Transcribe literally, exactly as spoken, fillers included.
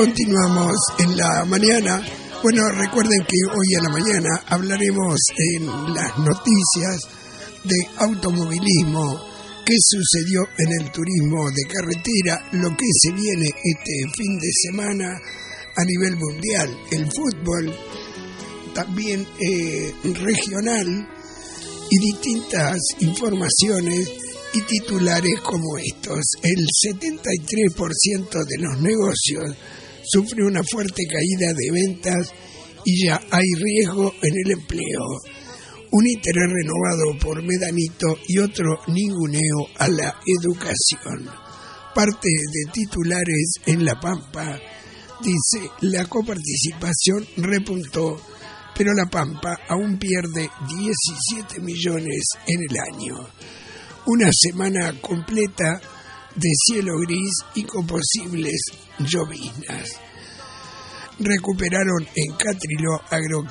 Continuamos en la mañana. Bueno, recuerden que hoy a la mañana hablaremos en las noticias de automovilismo, qué sucedió en el turismo de carretera, lo que se viene este fin de semana a nivel mundial, el fútbol, también eh, regional y distintas informaciones y titulares como estos. El setenta y tres por ciento de los negocios sufre una fuerte caída de ventas y ya hay riesgo en el empleo. Un interés renovado por Medanito y otro ninguneo a la educación. Parte de titulares en La Pampa dice: la coparticipación repuntó, pero La Pampa aún pierde diecisiete millones en el año. Una semana completa de cielo gris y con posibles lloviznas. Recuperaron en Catriló agro